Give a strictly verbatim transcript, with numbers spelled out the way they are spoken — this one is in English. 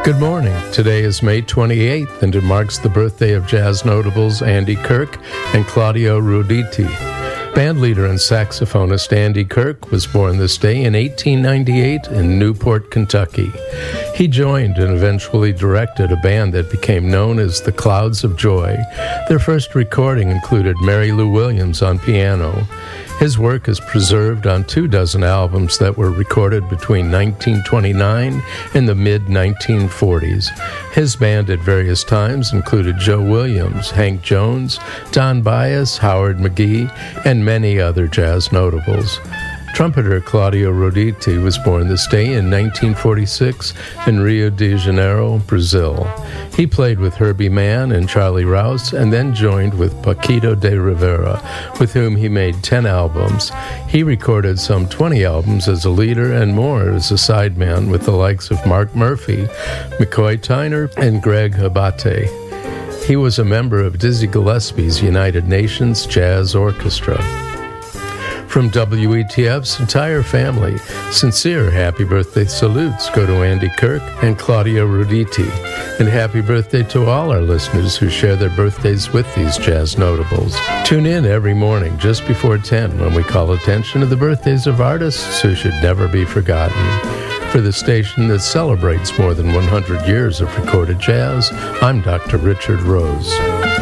Good morning. Today is May twenty-eighth, and it marks the birthday of jazz notables Andy Kirk and Claudio Roditi. Bandleader and saxophonist Andy Kirk was born this day in eighteen ninety-eight in Newport, Kentucky. He joined and eventually directed a band that became known as the Clouds of Joy. Their first recording included Mary Lou Williams on piano. His work is preserved on two dozen albums that were recorded between nineteen twenty-nine and the mid nineteen forties. His band at various times included Joe Williams, Hank Jones, Don Byas, Howard McGee, and many other jazz notables. Trumpeter Claudio Roditi was born this day in nineteen forty-six in Rio de Janeiro, Brazil. He played with Herbie Mann and Charlie Rouse and then joined with Paquito de Rivera, with whom he made ten albums. He recorded some twenty albums as a leader and more as a sideman with the likes of Mark Murphy, McCoy Tyner, and Greg Abate. He was a member of Dizzy Gillespie's United Nations Jazz Orchestra. From W E T F's entire family, sincere happy birthday salutes go to Andy Kirk and Claudio Roditi, and happy birthday to all our listeners who share their birthdays with these jazz notables. Tune in every morning just before ten when we call attention to the birthdays of artists who should never be forgotten. For the station that celebrates more than one hundred years of recorded jazz, I'm Doctor Richard Rose.